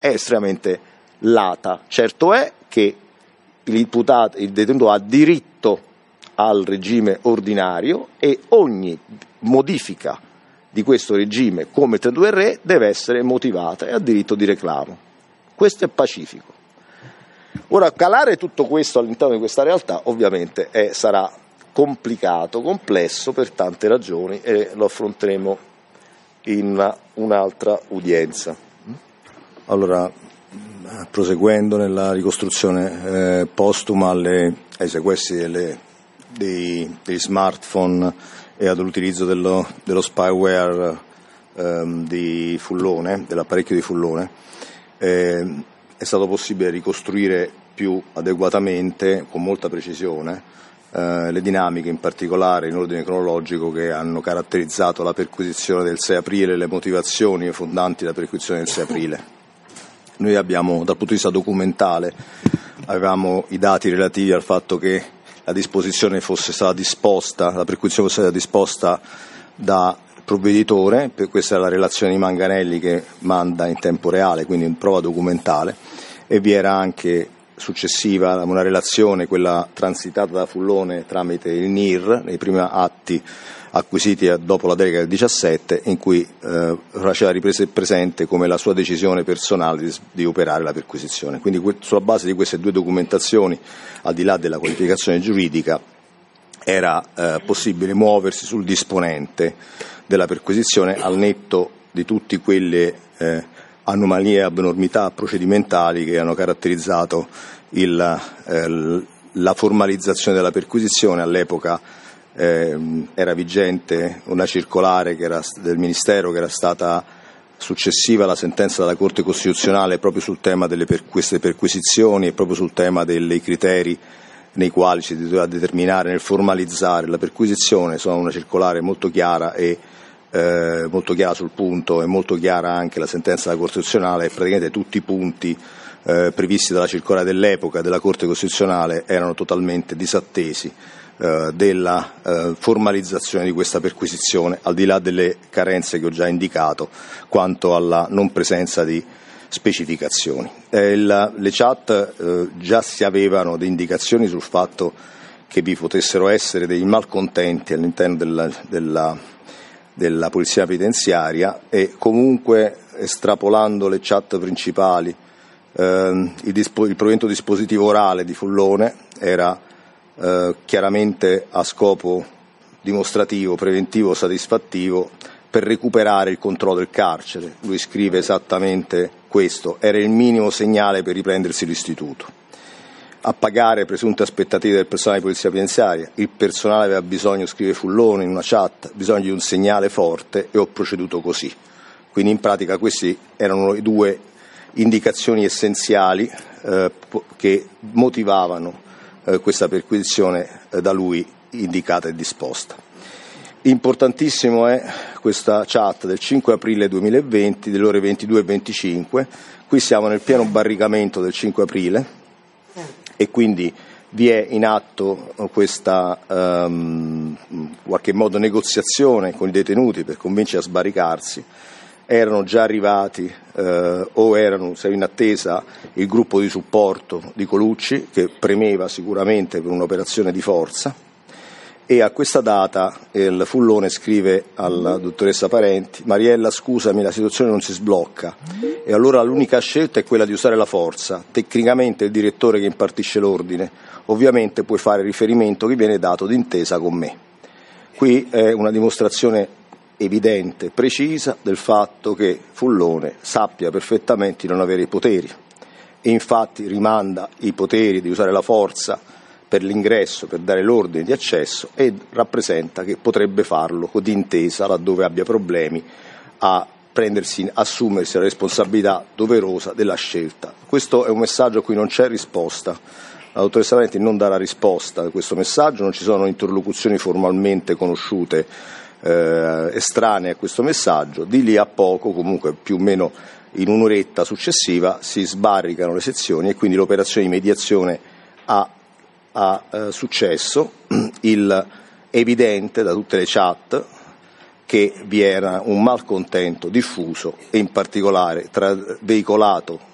è estremamente lata. Certo è che il detenuto ha diritto al regime ordinario e ogni modifica di questo regime, come il 32R, deve essere motivata e ha diritto di reclamo. Questo è pacifico. Ora, calare tutto questo all'interno di questa realtà ovviamente sarà complicato, complesso per tante ragioni, e lo affronteremo in un'altra udienza. Allora, proseguendo nella ricostruzione postuma ai sequestri degli smartphone e all'utilizzo dello spyware di Fullone, dell'apparecchio di Fullone, è stato possibile ricostruire più adeguatamente, con molta precisione, le dinamiche, in particolare in ordine cronologico, che hanno caratterizzato la perquisizione del 6 aprile, le motivazioni fondanti la perquisizione del 6 aprile. Noi abbiamo, dal punto di vista documentale, avevamo i dati relativi al fatto che la disposizione fosse stata disposta, la perquisizione fosse stata disposta da provveditore, questa è la relazione di Manganelli che manda in tempo reale, quindi in prova documentale, e vi era anche successiva una relazione, quella transitata da Fullone tramite il NIR, nei primi atti acquisiti dopo la delega del 17, in cui faceva riprese presente come la sua decisione personale di operare la perquisizione. Quindi sulla base di queste due documentazioni, al di là della qualificazione giuridica, era possibile muoversi sul disponente della perquisizione, al netto di tutte quelle anomalie e abnormità procedimentali che hanno caratterizzato la formalizzazione della perquisizione. All'epoca era vigente una circolare del Ministero che era stata successiva alla sentenza della Corte Costituzionale proprio sul tema delle queste perquisizioni e proprio sul tema dei criteri nei quali si doveva determinare nel formalizzare la perquisizione. Sono una circolare molto chiara e molto chiara sul punto, e molto chiara anche la sentenza della Corte Costituzionale, e praticamente tutti i punti previsti dalla circolare dell'epoca della Corte Costituzionale erano totalmente disattesi della formalizzazione di questa perquisizione, al di là delle carenze che ho già indicato quanto alla non presenza di specificazioni. Le chat già si avevano delle indicazioni sul fatto che vi potessero essere dei malcontenti all'interno della polizia penitenziaria, e comunque, estrapolando le chat principali, il provvedimento dispositivo orale di Fullone era chiaramente a scopo dimostrativo, preventivo, satisfattivo, per recuperare il controllo del carcere. Lui scrive esattamente questo: era il minimo segnale per riprendersi l'istituto. A pagare presunte aspettative del personale di polizia penitenziaria, il personale aveva bisogno, scrive Fullone in una chat, bisogno di un segnale forte, e ho proceduto così. Quindi in pratica queste erano le due indicazioni essenziali che motivavano questa perquisizione da lui indicata e disposta. Importantissimo è questa chat del 5 aprile 2020, delle ore 22:25. Qui siamo nel pieno barricamento del 5 aprile e quindi vi è in atto questa qualche modo negoziazione con i detenuti per convincerli a sbaricarsi. Erano già arrivati o erano in attesa il gruppo di supporto di Colucci, che premeva sicuramente per un'operazione di forza, e a questa data il Fullone scrive alla dottoressa Parenti: Mariella, scusami, la situazione non si sblocca e allora l'unica scelta è quella di usare la forza. Tecnicamente il direttore che impartisce l'ordine, ovviamente puoi fare riferimento che viene dato d'intesa con me. Qui è una dimostrazione evidente, precisa, del fatto che Fullone sappia perfettamente di non avere i poteri, e infatti rimanda i poteri di usare la forza per l'ingresso, per dare l'ordine di accesso, e rappresenta che potrebbe farlo d'intesa laddove abbia problemi a assumersi la responsabilità doverosa della scelta. Questo è un messaggio a cui non c'è risposta. La dottoressa Valenti non darà risposta a questo messaggio, non ci sono interlocuzioni formalmente conosciute estranee a questo messaggio. Di lì a poco, comunque più o meno in un'oretta successiva, si sbarricano le sezioni e quindi l'operazione di mediazione ha successo. È evidente da tutte le chat che vi era un malcontento diffuso, e in particolare veicolato